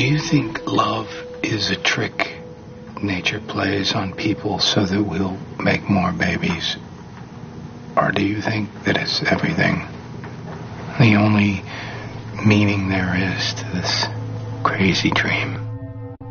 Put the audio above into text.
Do you think love is a trick nature plays on people so that we'll make more babies? Or do you think that it's everything? The only meaning there is to this crazy dream?